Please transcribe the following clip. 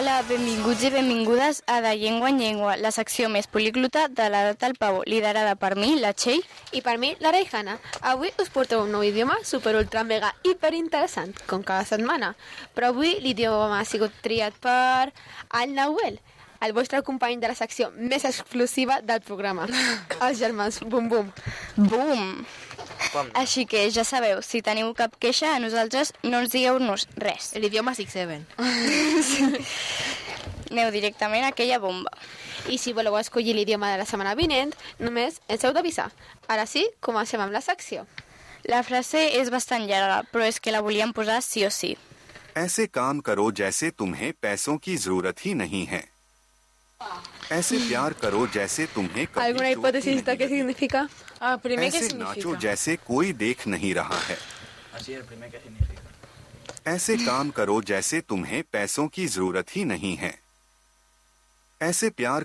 Hola, benvinguts i benvingudes a De Llengua en Llengua, la secció més políglota de l'Edat del Pavó, liderada per mi, la Txell. I per mi, la Reihana. Avui us porteu un nou idioma super ultra mega hiper interessant, com cada setmana. Però avui l'idioma ha sigut triat per el Nahuel, el vostre company de la secció més exclusiva del programa. Els germans Bum Bum. Bum! Així que ja sabeu, si teniu cap queixa, a nosaltres no ens digueu-nos res. L'idioma 6-7. Aneu directament a aquella bomba. I si voleu escollir l'idioma de la setmana vinent, només ens heu d'avisar. Ara sí, comencem amb la secció. La frase és bastant llarga, però és que la volíem posar sí o sí. ऐसे काम करो जैसे तुम्हें पैसों की जरूरत ही नहीं है. ऐसे प्यार करो जैसे तुम्हें कभी Alguna चोट hipòtesi ही de què नहीं लगी. significa? Primer, què ऐसे नाचो significa? जैसे कोई देख नहीं रहा है. Así el primer que significa. ऐसे काम करो जैसे तुम्हें पैसों की जरूरत ही नहीं है. ऐसे प्यार